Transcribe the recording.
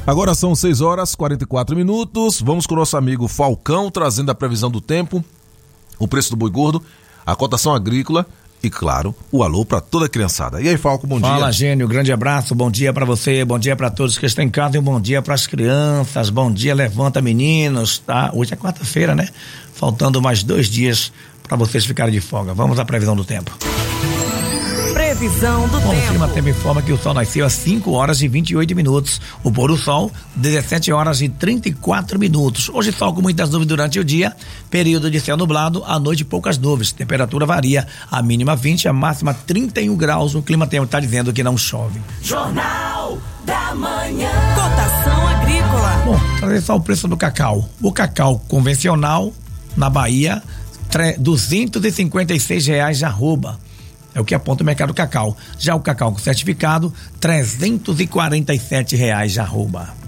Agora são 6h44. Vamos com o nosso amigo Falcão, trazendo a previsão do tempo, o preço do boi gordo, a cotação agrícola e, claro, o alô para toda a criançada. E aí, Falco, bom dia. Fala, Gênio, grande abraço, bom dia para você, bom dia para todos que estão em casa e um bom dia para as crianças, bom dia, levanta meninos, tá? Hoje é quarta-feira, né? Faltando mais 2 dias para vocês ficarem de folga. Vamos à previsão do tempo. Previsão do tempo. O clima tempo informa que o sol nasceu às 5h28. O pôr do sol, 17h34. Hoje sol com muitas nuvens durante o dia, período de céu nublado, à noite poucas nuvens. Temperatura varia, a mínima 20, a máxima 31 graus. O clima tempo está dizendo que não chove. Jornal da Manhã. Cotação agrícola. Bom, trazer só o preço do cacau. O cacau convencional na Bahia, R$256 arroba. É o que aponta o mercado cacau. Já o cacau com certificado, R$347 arroba.